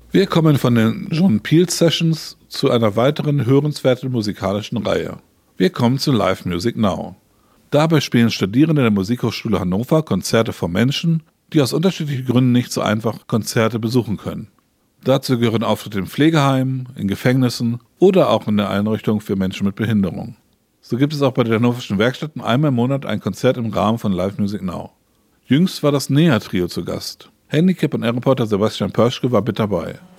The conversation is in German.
Wir kommen von den John Peel Sessions zu einer weiteren hörenswerten musikalischen Reihe. Wir kommen zu Live Music Now. Dabei spielen Studierende der Musikhochschule Hannover Konzerte vor Menschen, die aus unterschiedlichen Gründen nicht so einfach Konzerte besuchen können. Dazu gehören Auftritte in Pflegeheimen, in Gefängnissen oder auch in der Einrichtung für Menschen mit Behinderung. So gibt es auch bei den Hannoverschen Werkstätten einmal im Monat ein Konzert im Rahmen von Live Music Now. Jüngst war das NEA-Trio zu Gast. Handicap- und R-Reporter Sebastian Pörschke war mit dabei.